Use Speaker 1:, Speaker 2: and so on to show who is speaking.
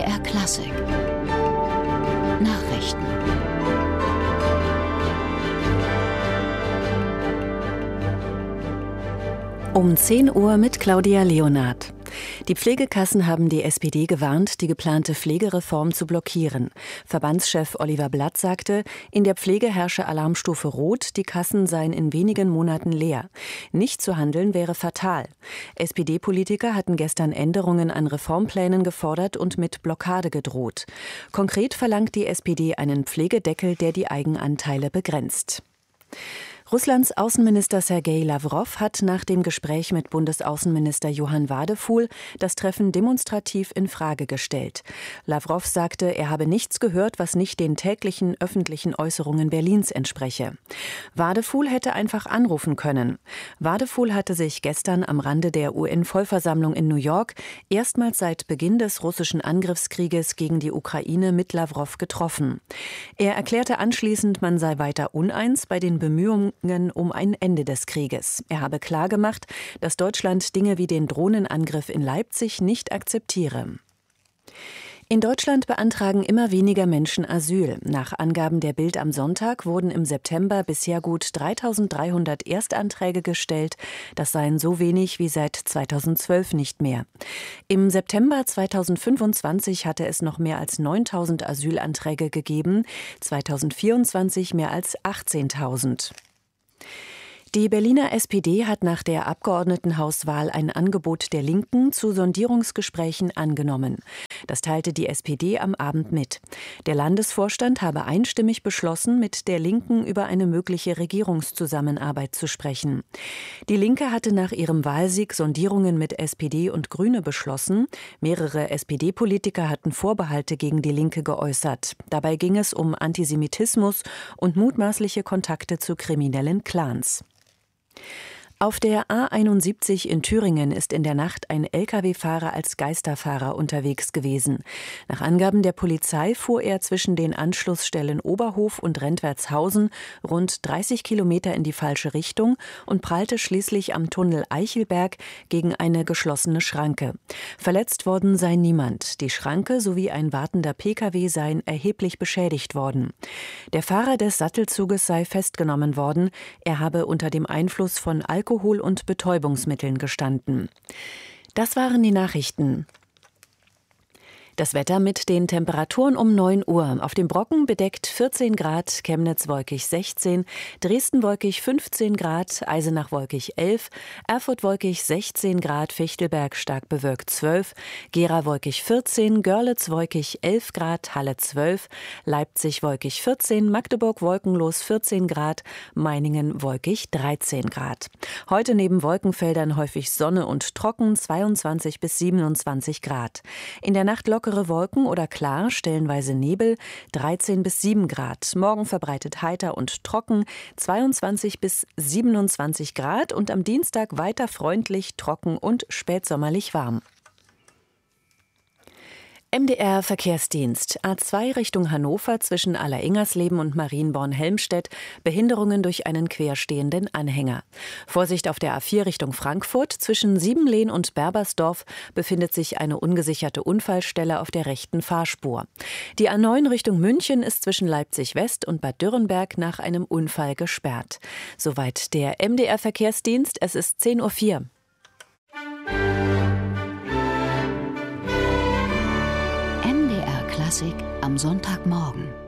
Speaker 1: MDR Klassik Nachrichten. Um 10 Uhr mit Claudia Leonhardt. Die Pflegekassen haben die SPD gewarnt, die geplante Pflegereform zu blockieren. Verbandschef Oliver Blatt sagte, in der Pflege herrsche Alarmstufe Rot, die Kassen seien in wenigen Monaten leer. Nicht zu handeln wäre fatal. SPD-Politiker hatten gestern Änderungen an Reformplänen gefordert und mit Blockade gedroht. Konkret verlangt die SPD einen Pflegedeckel, der die Eigenanteile begrenzt. Russlands Außenminister Sergei Lawrow hat nach dem Gespräch mit Bundesaußenminister Johann Wadefuhl das Treffen demonstrativ in Frage gestellt. Lawrow sagte, er habe nichts gehört, was nicht den täglichen öffentlichen Äußerungen Berlins entspreche. Wadefuhl hätte einfach anrufen können. Wadefuhl hatte sich gestern am Rande der UN-Vollversammlung in New York erstmals seit Beginn des russischen Angriffskrieges gegen die Ukraine mit Lawrow getroffen. Er erklärte anschließend, man sei weiter uneins bei den Bemühungen um ein Ende des Krieges. Er habe klargemacht, dass Deutschland Dinge wie den Drohnenangriff in Leipzig nicht akzeptiere. In Deutschland beantragen immer weniger Menschen Asyl. Nach Angaben der Bild am Sonntag wurden im September bisher gut 3.300 Erstanträge gestellt. Das seien so wenig wie seit 2012 nicht mehr. Im September 2025 hatte es noch mehr als 9.000 Asylanträge gegeben, 2024 mehr als 18.000. Die Berliner SPD hat nach der Abgeordnetenhauswahl ein Angebot der Linken zu Sondierungsgesprächen angenommen. Das teilte die SPD am Abend mit. Der Landesvorstand habe einstimmig beschlossen, mit der Linken über eine mögliche Regierungszusammenarbeit zu sprechen. Die Linke hatte nach ihrem Wahlsieg Sondierungen mit SPD und Grüne beschlossen. Mehrere SPD-Politiker hatten Vorbehalte gegen die Linke geäußert. Dabei ging es um Antisemitismus und mutmaßliche Kontakte zu kriminellen Clans. Auf der A71 in Thüringen ist in der Nacht ein Lkw-Fahrer als Geisterfahrer unterwegs gewesen. Nach Angaben der Polizei fuhr er zwischen den Anschlussstellen Oberhof und Rentwertshausen rund 30 Kilometer in die falsche Richtung und prallte schließlich am Tunnel Eichelberg gegen eine geschlossene Schranke. Verletzt worden sei niemand. Die Schranke sowie ein wartender Pkw seien erheblich beschädigt worden. Der Fahrer des Sattelzuges sei festgenommen worden. Er habe unter dem Einfluss von Alkohol und Betäubungsmitteln gestanden. Das waren die Nachrichten. Das Wetter mit den Temperaturen um 9 Uhr. Auf dem Brocken bedeckt 14 Grad, Chemnitz wolkig 16, Dresden wolkig 15 Grad, Eisenach wolkig 11, Erfurt wolkig 16 Grad, Fichtelberg stark bewölkt 12, Gera wolkig 14, Görlitz wolkig 11 Grad, Halle 12, Leipzig wolkig 14, Magdeburg wolkenlos 14 Grad, Meiningen wolkig 13 Grad. Heute neben Wolkenfeldern häufig Sonne und trocken 22 bis 27 Grad. In der Nacht lockere Wolken oder klar, stellenweise Nebel, 13 bis 7 Grad. Morgen verbreitet heiter und trocken, 22 bis 27 Grad und am Dienstag weiter freundlich, trocken und spätsommerlich warm. MDR Verkehrsdienst. A2 Richtung Hannover zwischen Alleringers-Leben und Marienborn-Helmstedt. Behinderungen durch einen querstehenden Anhänger. Vorsicht auf der A4 Richtung Frankfurt. Zwischen Siebenlehn und Berbersdorf befindet sich eine ungesicherte Unfallstelle auf der rechten Fahrspur. Die A9 Richtung München ist zwischen Leipzig-West und Bad Dürrenberg nach einem Unfall gesperrt. Soweit der MDR Verkehrsdienst. Es ist 10.04 Uhr. Klassik am Sonntagmorgen.